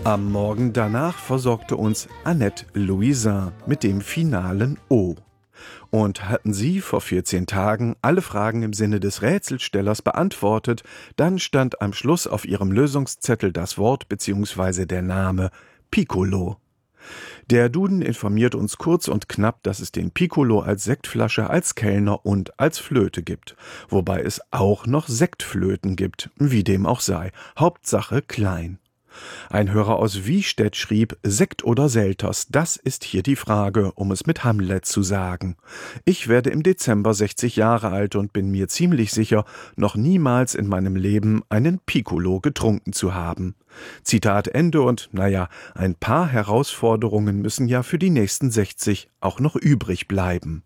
Am Morgen danach versorgte uns Annette Louisin mit dem finalen O. Und hatten Sie vor 14 Tagen alle Fragen im Sinne des Rätselstellers beantwortet, dann stand am Schluss auf Ihrem Lösungszettel das Wort bzw. der Name Piccolo. Der Duden informiert uns kurz und knapp, dass es den Piccolo als Sektflasche, als Kellner und als Flöte gibt. Wobei es auch noch Sektflöten gibt, wie dem auch sei. Hauptsache klein. Ein Hörer aus Wiestädt schrieb, Sekt oder Selters, das ist hier die Frage, um es mit Hamlet zu sagen. Ich werde im Dezember 60 Jahre alt und bin mir ziemlich sicher, noch niemals in meinem Leben einen Piccolo getrunken zu haben. Zitat Ende und, ein paar Herausforderungen müssen ja für die nächsten 60 auch noch übrig bleiben.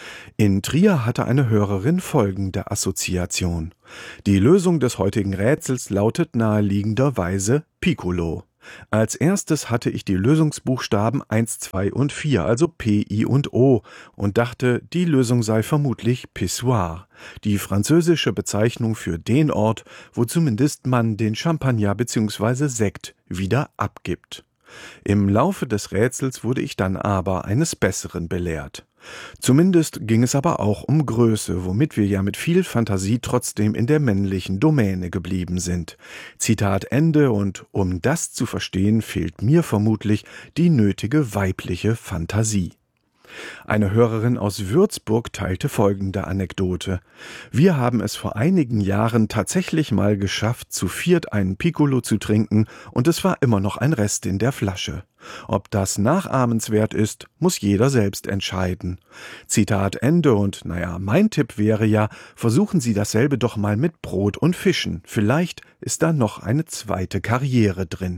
In Trier hatte eine Hörerin folgende Assoziation. Die Lösung des heutigen Rätsels lautet naheliegenderweise Piccolo. Als erstes hatte ich die Lösungsbuchstaben 1, 2 und 4, also P, I und O, und dachte, die Lösung sei vermutlich Pissoir, die französische Bezeichnung für den Ort, wo zumindest man den Champagner bzw. Sekt wieder abgibt. Im Laufe des Rätsels wurde ich dann aber eines Besseren belehrt. Zumindest ging es aber auch um Größe, womit wir ja mit viel Fantasie trotzdem in der männlichen Domäne geblieben sind. Zitat Ende, und um das zu verstehen, fehlt mir vermutlich die nötige weibliche Fantasie. Eine Hörerin aus Würzburg teilte folgende Anekdote. Wir haben es vor einigen Jahren tatsächlich mal geschafft, zu viert einen Piccolo zu trinken, und es war immer noch ein Rest in der Flasche. Ob das nachahmenswert ist, muss jeder selbst entscheiden. Zitat Ende, und mein Tipp wäre ja, versuchen Sie dasselbe doch mal mit Brot und Fischen. Vielleicht ist da noch eine zweite Karriere drin.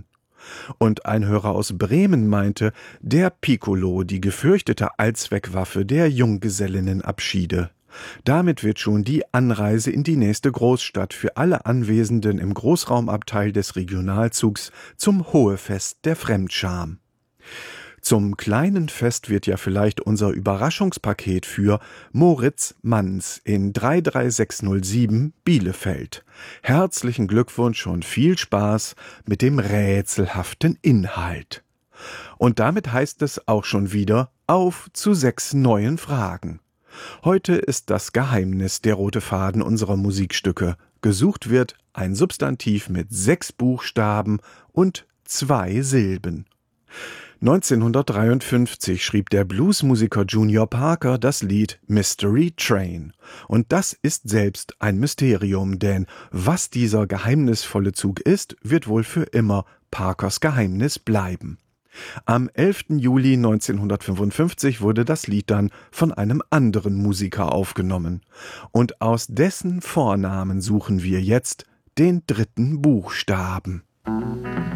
Und ein Hörer aus Bremen meinte, der Piccolo, die gefürchtete Allzweckwaffe der Junggesellinnenabschiede. Damit wird schon die Anreise in die nächste Großstadt für alle Anwesenden im Großraumabteil des Regionalzugs zum Hohefest der Fremdscham. Zum kleinen Fest wird ja vielleicht unser Überraschungspaket für Moritz Manns in 33607 Bielefeld. Herzlichen Glückwunsch und viel Spaß mit dem rätselhaften Inhalt. Und damit heißt es auch schon wieder auf zu 6 neuen Fragen. Heute ist das Geheimnis der rote Faden unserer Musikstücke. Gesucht wird ein Substantiv mit 6 Buchstaben und 2 Silben. 1953 schrieb der Bluesmusiker Junior Parker das Lied Mystery Train. Und das ist selbst ein Mysterium, denn was dieser geheimnisvolle Zug ist, wird wohl für immer Parkers Geheimnis bleiben. Am 11. Juli 1955 wurde das Lied dann von einem anderen Musiker aufgenommen. Und aus dessen Vornamen suchen wir jetzt den 3. Buchstaben.